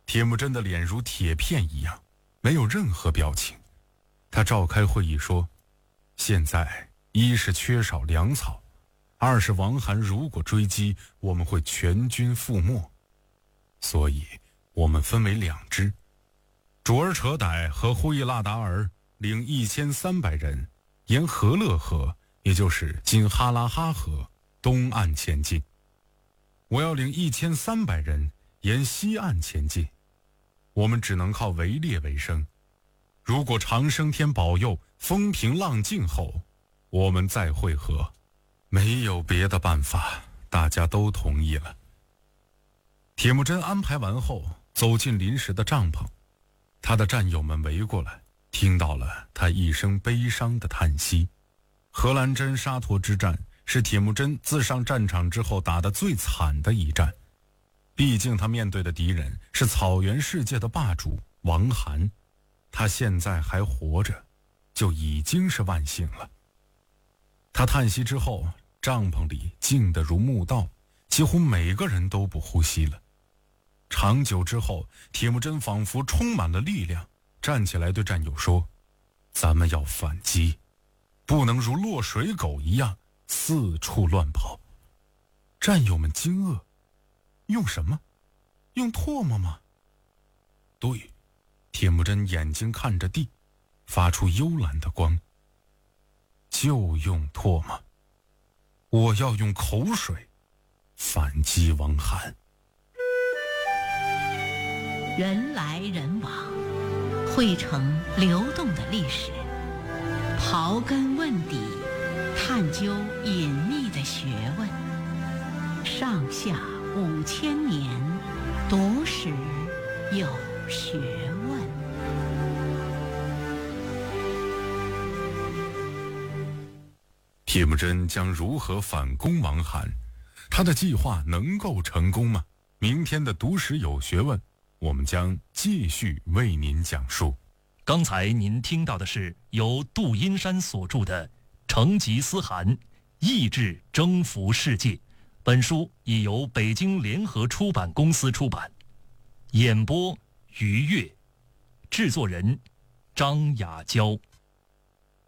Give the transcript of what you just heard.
铁木真的脸如铁片一样，没有任何表情。他召开会议说，现在一是缺少粮草，二是王韩如果追击，我们会全军覆没，所以我们分为2支，主尔扯歹和呼伊拉达尔领1300人沿河勒河，也就是今哈拉哈河东岸前进，我要领1300人沿西岸前进。我们只能靠围猎为生，如果长生天保佑，风平浪静后，我们再会合。没有别的办法，大家都同意了。铁木真安排完后，走进临时的帐篷，他的战友们围过来，听到了他一声悲伤的叹息。荷兰真沙陀之战是铁木真自上战场之后打得最惨的一战，毕竟他面对的敌人是草原世界的霸主王韩，他现在还活着，就已经是万幸了。他叹息之后，帐篷里静得如墓道，几乎每个人都不呼吸了。长久之后，铁木真仿佛充满了力量，站起来对战友说，咱们要反击，不能如落水狗一样四处乱跑。战友们惊愕，用什么？用唾沫吗？对，铁木真眼睛看着地，发出幽蓝的光。就用唾沫，我要用口水反击王韩。 人来人往，汇成流动的历史，刨根问底，探究隐秘的学问。上下5000年，读史有学问。 铁木真将如何反攻王韩？他的计划能够成功吗？明天的读史有学问，我们将继续为您讲述。 刚才您听到的是由杜阴山所著的《成吉思汗：意志征服世界》，本书已由北京联合出版公司出版。演播：于越，制作人张雅娇。